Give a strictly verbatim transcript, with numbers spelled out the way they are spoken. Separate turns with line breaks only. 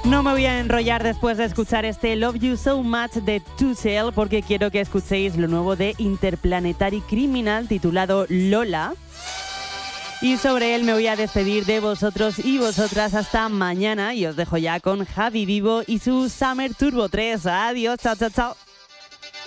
No me voy a enrollar después de escuchar este Love You So Much de Tuchel, porque quiero que escuchéis lo nuevo de Interplanetary Criminal titulado Lola. Y sobre él me voy a despedir de vosotros y vosotras hasta mañana y os dejo ya con Javi Vivo y su Summer Turbo tres. Adiós, chao, chao, chao.